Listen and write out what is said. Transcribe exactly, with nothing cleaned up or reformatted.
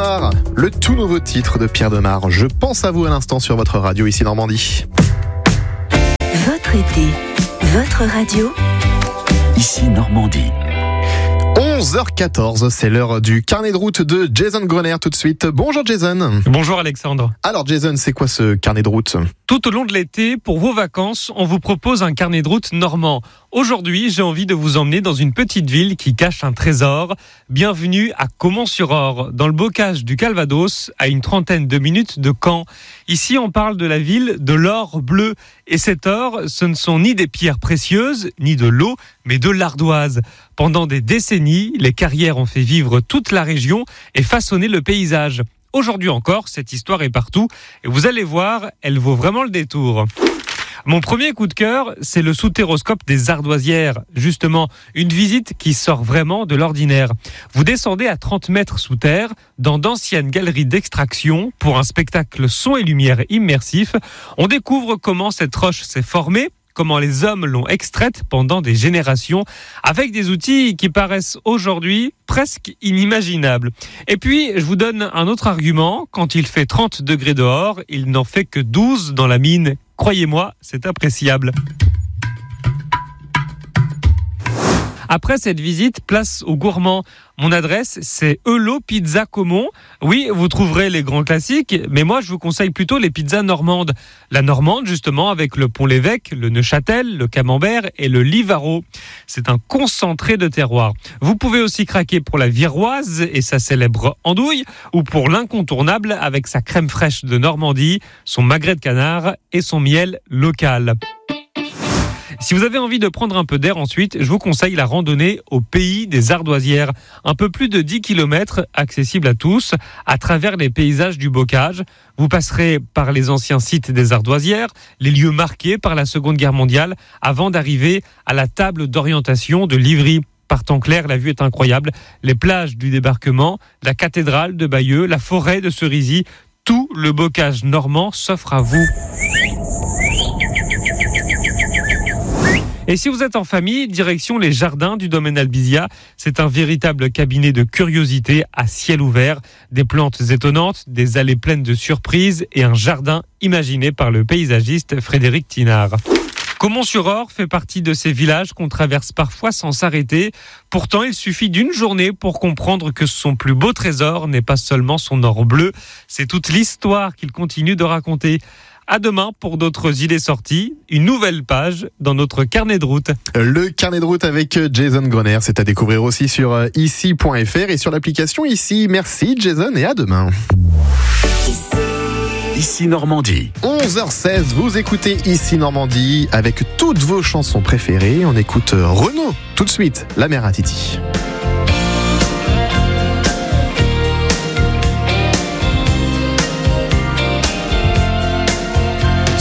Soir, le tout nouveau titre de Pierre Demar. Je pense à vous à l'instant sur votre radio ici Normandie. Votre été, votre radio, ici Normandie. onze heures quatorze, c'est l'heure du carnet de route de Jason Groner tout de suite. Bonjour Jason. Bonjour Alexandre. Alors Jason, c'est quoi ce carnet de route ? Tout au long de l'été, pour vos vacances, on vous propose un carnet de route normand. Aujourd'hui, j'ai envie de vous emmener dans une petite ville qui cache un trésor. Bienvenue à Caumont-sur-Orre, dans le bocage du Calvados, à une trentaine de minutes de Caen. Ici, on parle de la ville de l'or bleu. Et cet or, ce ne sont ni des pierres précieuses, ni de l'eau, mais de l'ardoise. Pendant des décennies, les carrières ont fait vivre toute la région et façonné le paysage. Aujourd'hui encore, cette histoire est partout et vous allez voir, elle vaut vraiment le détour. Mon premier coup de cœur, c'est le soutéroscope des Ardoisières. Justement, une visite qui sort vraiment de l'ordinaire. Vous descendez à trente mètres sous terre, dans d'anciennes galeries d'extraction, pour un spectacle son et lumière immersif. On découvre comment cette roche s'est formée, comment les hommes l'ont extraite pendant des générations, avec des outils qui paraissent aujourd'hui presque inimaginables. Et puis, je vous donne un autre argument. Quand il fait trente degrés dehors, il n'en fait que douze dans la mine. Croyez-moi, c'est appréciable. Après cette visite, place aux gourmands. Mon adresse, c'est Eulot Pizza Caumont. Oui, vous trouverez les grands classiques, mais moi, je vous conseille plutôt les pizzas normandes. La normande, justement, avec le Pont-l'Évêque, le Neuchâtel, le Camembert et le Livaro. C'est un concentré de terroir. Vous pouvez aussi craquer pour la viroise et sa célèbre andouille, ou pour l'incontournable avec sa crème fraîche de Normandie, son magret de canard et son miel local. Si vous avez envie de prendre un peu d'air ensuite, je vous conseille la randonnée au pays des Ardoisières. Un peu plus de dix kilomètres, accessible à tous, à travers les paysages du bocage. Vous passerez par les anciens sites des Ardoisières, les lieux marqués par la Seconde Guerre mondiale, avant d'arriver à la table d'orientation de Livry. Par temps clair, la vue est incroyable. Les plages du débarquement, la cathédrale de Bayeux, la forêt de Cerisy, tout le bocage normand s'offre à vous. Et si vous êtes en famille, direction les jardins du domaine Albizia. C'est un véritable cabinet de curiosités à ciel ouvert. Des plantes étonnantes, des allées pleines de surprises et un jardin imaginé par le paysagiste Frédéric Tinard. Caumont-sur-Orre fait partie de ces villages qu'on traverse parfois sans s'arrêter. Pourtant, il suffit d'une journée pour comprendre que son plus beau trésor n'est pas seulement son or bleu, c'est toute l'histoire qu'il continue de raconter. À demain pour d'autres idées sorties, une nouvelle page dans notre carnet de route. Le carnet de route avec Jason Groner, c'est à découvrir aussi sur ici point f r et sur l'application Ici. Merci Jason et à demain. Ici Normandie. onze heures seize, vous écoutez Ici Normandie avec toutes vos chansons préférées. On écoute Renaud tout de suite, La Mère à Titi.